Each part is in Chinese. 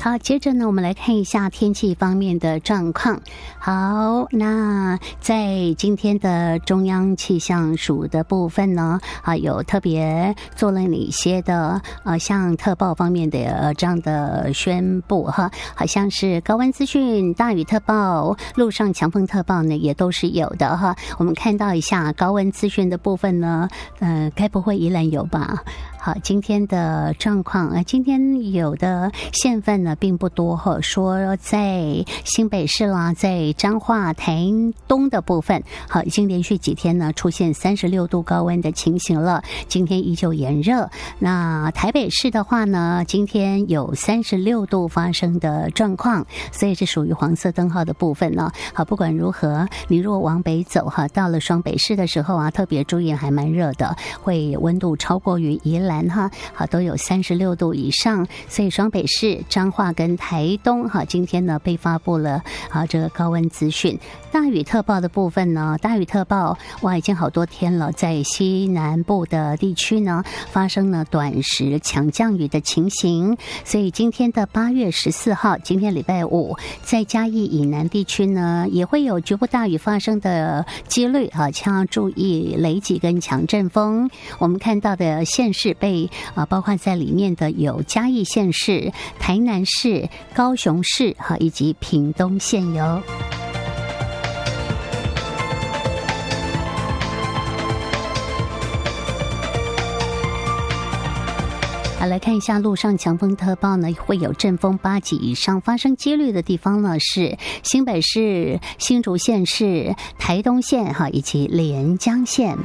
好，接着呢，我们来看一下天气方面的状况。好，那在今天的中央气象署的部分呢，有特别做了哪些的像特报方面的这样的宣布哈，好像是高温资讯、大雨特报、陆上强风特报呢，也都是有的哈。我们看到一下高温资讯的部分呢，该不会宜兰有吧？好，今天的状况今天有的县份呢并不多哈，说在新北市啦，在彰化、台东的部分，好，已经连续几天呢出现36度高温的情形了，今天依旧炎热。那台北市的话呢，今天有36度发生的状况，所以是属于黄色灯号的部分呢。好，不管如何，你如果往北走哈，到了双北市的时候特别注意，还蛮热的，会温度超过于宜兰好，都有36度以上，所以双北市、彰化跟台东今天呢被发布了这个高温资讯。大雨特报的部分呢，大雨特报已经好多天了，在西南部的地区呢发生了短时强降雨的情形，所以今天的8月14号，今天礼拜五，在嘉义以南地区呢也会有局部大雨发生的几率请要注意雷击跟强阵风。我们看到的县市被包括在里面的有嘉义县市、台南市、高雄市以及屏东县哟。来看一下陆上强风特报呢，会有阵风8级以上发生几率的地方呢，是新北市、新竹县市、台东县以及连江县。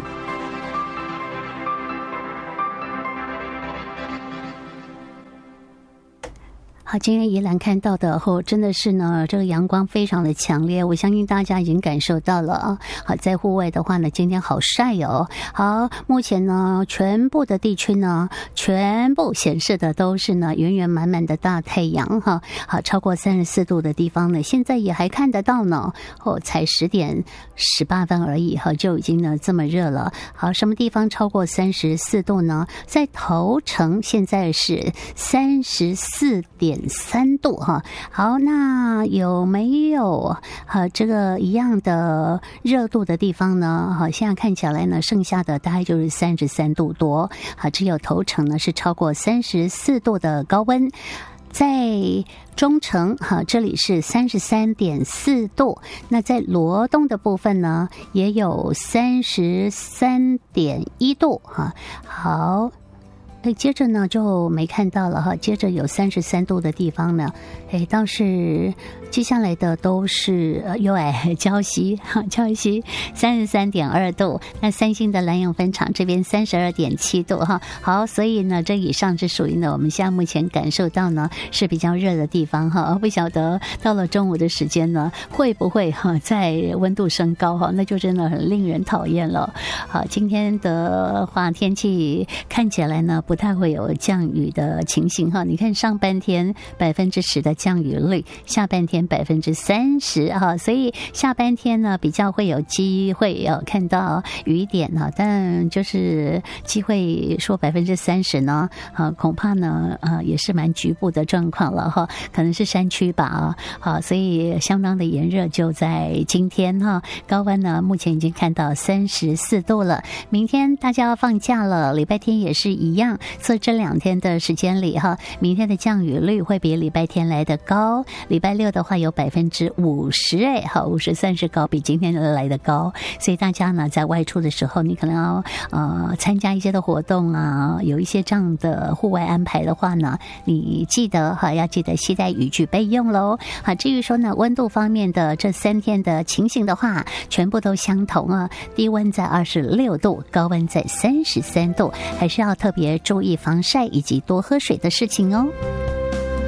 好，今天宜兰看到的真的是呢，这个阳光非常的强烈，我相信大家已经感受到了好，在户外的话呢，今天好晒哦。好，目前呢，全部的地区呢，全部显示的都是呢圆圆满满的大太阳哈。好，超过34度的地方呢，现在也还看得到呢。才10点18分而已哈，就已经呢这么热了。好，什么地方超过34度呢？在头城现在是34.3度哈。好，那有没有这个一样的热度的地方呢？好，现在看起来呢，剩下的大概就是33度多。好，只有头城呢是超过34度的高温。在中城这里是33.4度，那在罗东的部分呢也有33.1度哈。好，接着呢就没看到了哈，接着有33度的地方呢，倒是接下来的都是礁溪33.2度，那三星的兰阳分厂这边32.7度哈。好，所以呢这以上是属于呢我们现在目前感受到呢是比较热的地方哈，不晓得到了中午的时间呢会不会在温度升高哈，那就真的很令人讨厌了。好，今天的话天气看起来呢不太会有降雨的情形哈，你看上半天10%的降雨率，下半天30%哈，所以下半天呢比较会有机会看到雨点哈，但就是机会说30%呢，恐怕呢也是蛮局部的状况了哈，可能是山区吧好，所以相当的炎热就在今天哈，高温呢目前已经看到34度了，明天大家要放假了，礼拜天也是一样，所以这2天的时间里哈，明天的降雨率会比礼拜天来的高，礼拜六的话有50%好，50算是高，比今天来的高，所以大家呢在外出的时候，你可能要参加一些的活动有一些这样的户外安排的话呢，你记得要记得携带雨具备用喽。好，至于说呢温度方面的这3天的情形的话，全部都相同低温在26度，高温在33度，还是要特别注意防晒以及多喝水的事情哦。